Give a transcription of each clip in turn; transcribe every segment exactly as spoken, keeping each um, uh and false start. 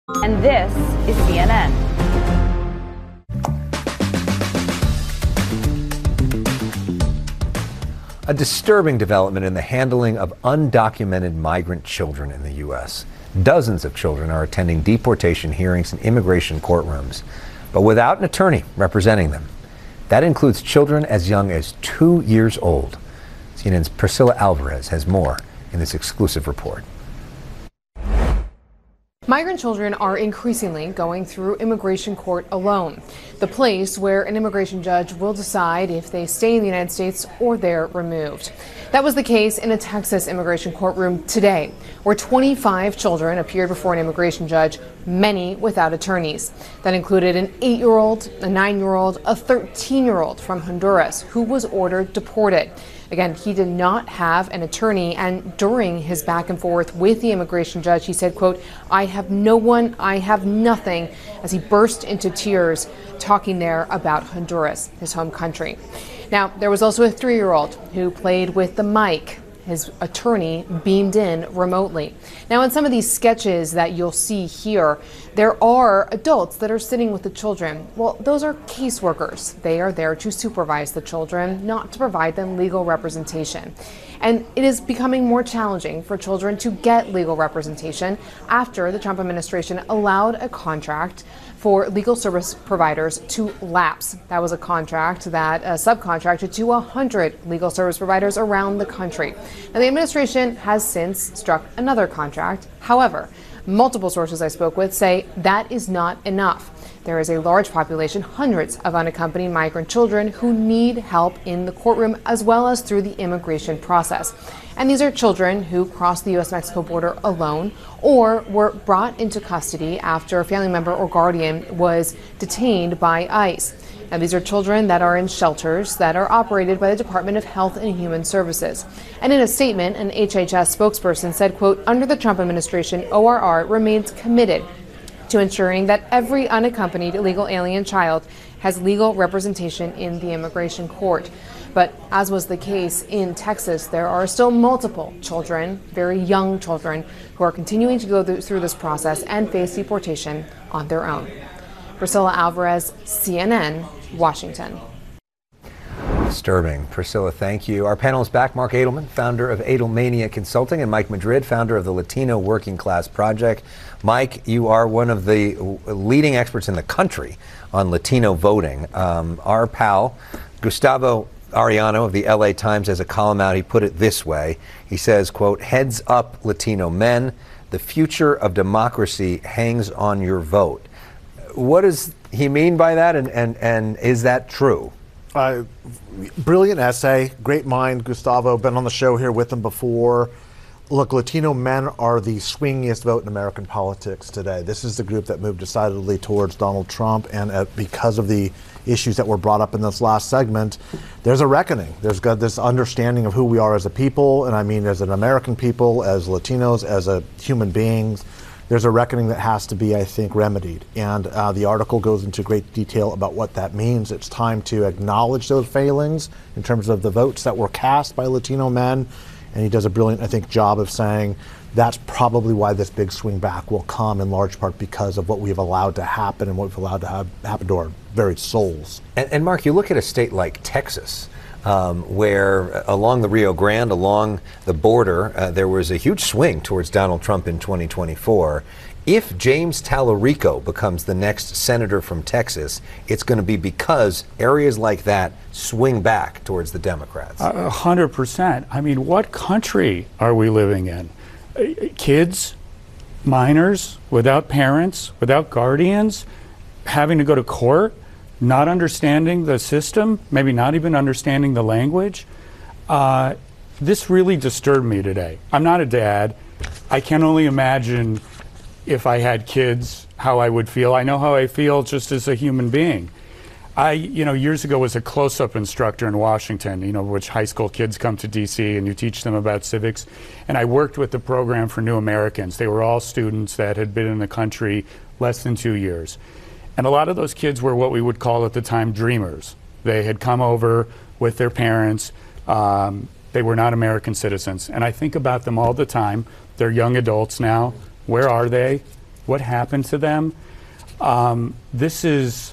And this is C N N. A disturbing development in the handling of undocumented migrant children in the U S. Dozens of children are attending deportation hearings in immigration courtrooms, but without an attorney representing them. That includes children as young as two years old. C N N's Priscilla Alvarez has more in this exclusive report. Migrant children are increasingly going through immigration court alone, the place where an immigration judge will decide if they stay in the United States or they're removed. That was the case in a Texas immigration courtroom today, where twenty-five children appeared before an immigration judge, many without attorneys. That included an eight-year-old, a nine-year-old, a thirteen-year-old from Honduras who was ordered deported. Again, he did not have an attorney, and during his back and forth with the immigration judge, he said, quote, "I have no one, I have nothing," as he burst into tears, talking there about Honduras, his home country. Now, there was also a three-year-old who played with the mic. His attorney beamed in remotely. Now, in some of these sketches that you'll see here, there are adults that are sitting with the children. Well, those are caseworkers. They are there to supervise the children, not to provide them legal representation. And it is becoming more challenging for children to get legal representation after the Trump administration allowed a contract for legal service providers to lapse. That was a contract that uh, subcontracted to one hundred legal service providers around the country. Now, the administration has since struck another contract. However, multiple sources I spoke with say that is not enough. There is a large population, hundreds of unaccompanied migrant children who need help in the courtroom as well as through the immigration process. And these are children who crossed the U S Mexico border alone or were brought into custody after a family member or guardian was detained by ICE. Now, these are children that are in shelters that are operated by the Department of Health and Human Services. And in a statement, an H H S spokesperson said, quote, "Under the Trump administration, O R R remains committed to ensuring that every unaccompanied illegal alien child has legal representation in the immigration court." But as was the case in Texas, there are still multiple children, very young children, who are continuing to go through this process and face deportation on their own. Priscilla Alvarez, C N N, Washington. Disturbing. Priscilla, thank you. Our panel is back. Mark Edelman, founder of Edelmania Consulting, and Mike Madrid, founder of the Latino Working Class Project. Mike, you are one of the leading experts in the country on Latino voting. Um, our pal, Gustavo Arellano of the L A Times, has a column out. He put it this way. He says, quote, "Heads up, Latino men. The future of democracy hangs on your vote." What does he mean by that, and, and, and is that true? Uh, brilliant essay, great mind, Gustavo. Been on the show here with him before. Look, Latino men are the swingiest vote in American politics today. This is the group that moved decidedly towards Donald Trump, and uh, because of the issues that were brought up in this last segment, there's a reckoning. There's got this understanding of who we are as a people, and I mean as an American people, as Latinos, as a human beings. There's a reckoning that has to be, I think, remedied. And uh, the article goes into great detail about what that means. It's time to acknowledge those failings in terms of the votes that were cast by Latino men. And he does a brilliant, I think, job of saying that's probably why this big swing back will come, in large part because of what we've allowed to happen and what we've allowed to have happen to our very souls. And, and Mark, you look at a state like Texas, Um, where along the Rio Grande, along the border, uh, there was a huge swing towards Donald Trump in twenty twenty-four. If James Tallarico becomes the next senator from Texas, it's going to be because areas like that swing back towards the Democrats. A hundred percent. I mean, what country are we living in? Uh, kids, minors, without parents, without guardians, having to go to court, not understanding the system, maybe not even understanding the language. Uh, this really disturbed me today. I'm not a dad. I can only imagine if I had kids, how I would feel. I know how I feel just as a human being. I, you know, years ago was a close-up instructor in Washington, you know, which high school kids come to D C and you teach them about civics. And I worked with the program for New Americans. They were all students that had been in the country less than two years. And a lot of those kids were what we would call at the time dreamers. They had come over with their parents. Um, they were not American citizens. And I think about them all the time. They're young adults now. Where are they? what happened to them. Um, this is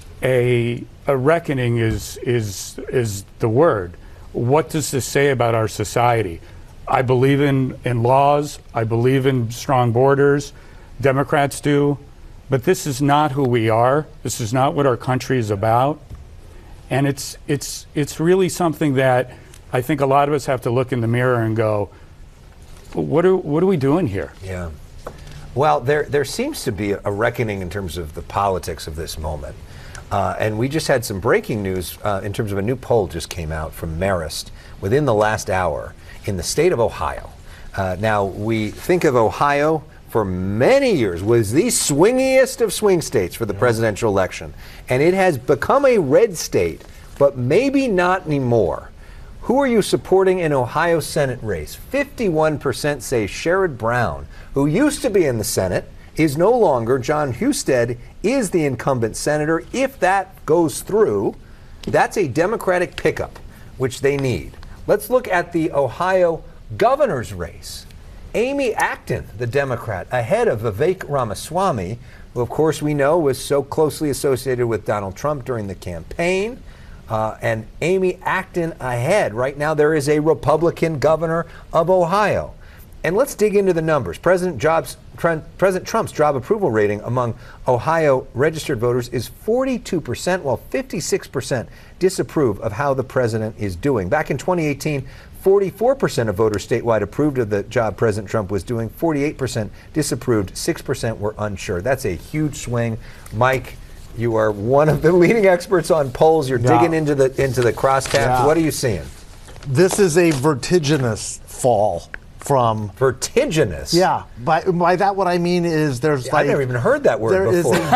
a a reckoning is is is the word. What does this say about our society? I believe in, in laws. I believe in strong borders. Democrats do. But this is not who we are. This is not what our country is about. And it's it's it's really something that I think a lot of us have to look in the mirror and go, what are what are we doing here? Yeah. Well, there there seems to be a reckoning in terms of the politics of this moment. Uh, and we just had some breaking news uh, in terms of a new poll just came out from Marist within the last hour in the state of Ohio. Uh, now, we think of Ohio for many years was the swingiest of swing states for the yeah. presidential election. And it has become a red state, but maybe not anymore. Who are you supporting in Ohio Senate race? fifty-one percent say Sherrod Brown, who used to be in the Senate, is no longer. John Husted is the incumbent senator. If that goes through, that's a Democratic pickup, which they need. Let's look at the Ohio governor's race. Amy Acton, the Democrat, ahead of Vivek Ramaswamy, who of course we know was so closely associated with Donald Trump during the campaign. Uh, and Amy Acton ahead. Right now there is a Republican governor of Ohio. And let's dig into the numbers. President, Jobs, President Trump's job approval rating among Ohio registered voters is forty-two percent, while fifty-six percent disapprove of how the president is doing. Back in twenty eighteen, forty-four percent of voters statewide approved of the job President Trump was doing, forty-eight percent disapproved, six percent were unsure. That's a huge swing. Mike, you are one of the leading experts on polls. You're yeah. digging into the into the crosstabs. Yeah. What are you seeing? This is a vertiginous fall. From vertiginous. Yeah. By by that, what I mean is there's yeah, like I've never even heard that word before. Is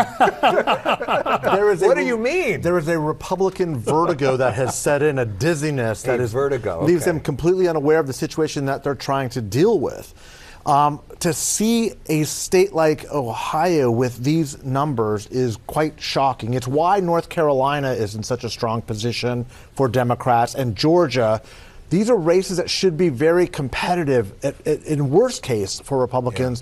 a, there is what a, do you mean? There is a Republican vertigo that has set in, a dizziness that a is vertigo leaves okay. them completely unaware of the situation that they're trying to deal with. Um, to see a state like Ohio with these numbers is quite shocking. It's why North Carolina is in such a strong position for Democrats, and Georgia. These are races that should be very competitive, at, at, in worst case, for Republicans.